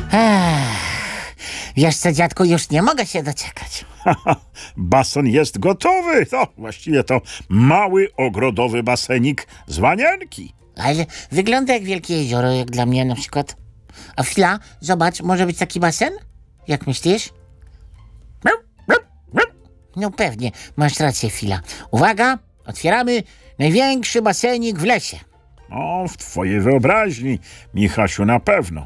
Wiesz co, dziadku, już nie mogę się doczekać. Basen jest gotowy. Właściwie to mały ogrodowy basenik z Wanienki. Ale wygląda jak wielkie jezioro, jak dla mnie na przykład. A chwila, zobacz, może być taki basen? Jak myślisz? No pewnie, masz rację, chwila. Uwaga, otwieramy największy basenik w lesie. W twojej wyobraźni, Michasiu, na pewno.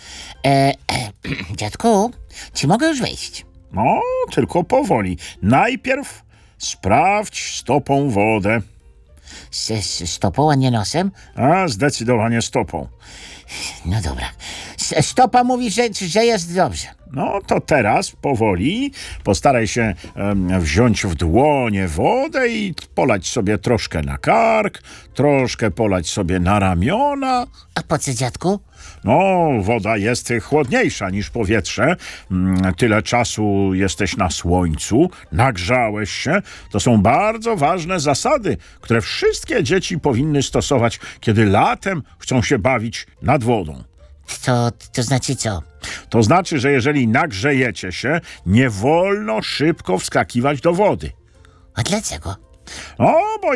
Dziadku, czy mogę już wejść? Tylko powoli. Najpierw sprawdź stopą wodę. Z stopą, a nie nosem? Zdecydowanie stopą. No dobra. Stopa mówi, że jest dobrze. To teraz powoli postaraj się wziąć w dłonie wodę i polać sobie troszkę na kark, troszkę polać sobie na ramiona. A po co, dziadku? Woda jest chłodniejsza niż powietrze. Tyle czasu jesteś na słońcu, nagrzałeś się. To są bardzo ważne zasady, które wszystkie dzieci powinny stosować, kiedy latem chcą się bawić nad wodą. To znaczy co? To znaczy, że jeżeli nagrzejecie się, nie wolno szybko wskakiwać do wody. A dlaczego? Bo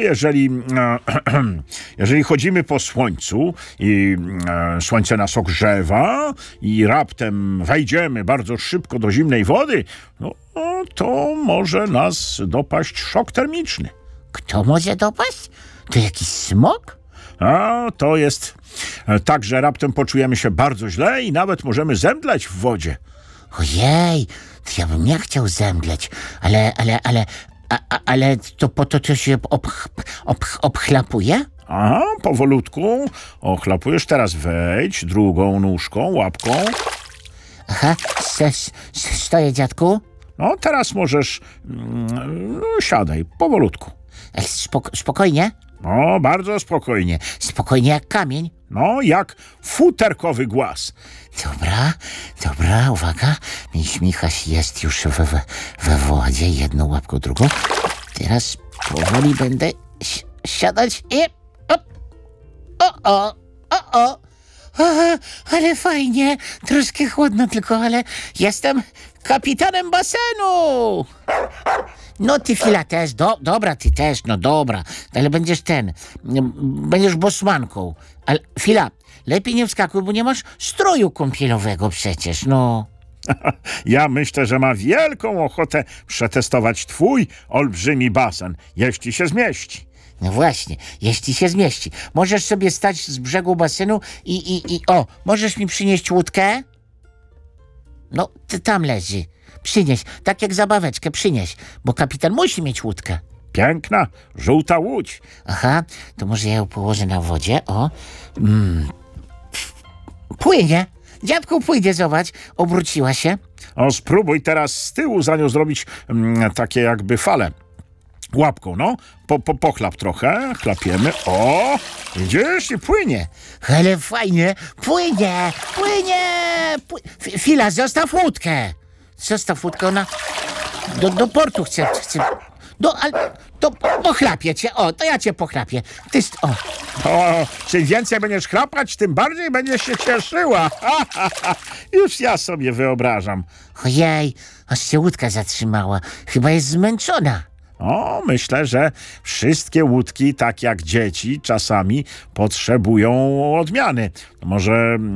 jeżeli chodzimy po słońcu i słońce nas ogrzewa i raptem wejdziemy bardzo szybko do zimnej wody, to może nas dopaść szok termiczny. Kto może dopaść? To jakiś smok? To jest tak, że raptem poczujemy się bardzo źle i nawet możemy zemdleć w wodzie. Ojej, to ja bym nie chciał zemdleć, ale to po to się obchlapuje? Powolutku ochlapujesz. Teraz wejdź drugą nóżką, łapką. Aha, stoję, dziadku. Teraz możesz siadaj, powolutku. Spokojnie? Bardzo spokojnie. Spokojnie jak kamień? Jak futerkowy głaz. Dobra, uwaga. Michaś jest już we wodzie, jedną łapką, drugą. Teraz powoli będę siadać i... Ale fajnie, troszkę chłodno tylko, ale jestem kapitanem basenu. Ty chwila też, dobra, ty też, dobra, ale będziesz bosmanką. Ale chwila, lepiej nie wskakuj, bo nie masz stroju kąpielowego przecież, Ja myślę, że ma wielką ochotę przetestować twój olbrzymi basen, jeśli się zmieści. No właśnie, jeśli się zmieści. Możesz sobie stać z brzegu basenu możesz mi przynieść łódkę? Ty tam leży. Przynieś, tak jak zabaweczkę, przynieś, bo kapitan musi mieć łódkę. Piękna, żółta łódź. Aha, to może ja ją położę na wodzie, Płynie, dziadku płynie, zobacz, obróciła się. Spróbuj teraz z tyłu za nią zrobić takie jakby fale. Łapką, pochlap trochę, chlapiemy, widzisz, i płynie. Ale fajnie, płynie. Chwila, zostaw łódkę, ona do portu chce. Ale to pochlapię cię, to ja cię pochlapię. Czym więcej będziesz chlapać, tym bardziej będziesz się cieszyła. Już ja sobie wyobrażam. Ojej, aż się łódka zatrzymała, chyba jest zmęczona. Myślę, że wszystkie łódki, tak jak dzieci, czasami potrzebują odmiany. Może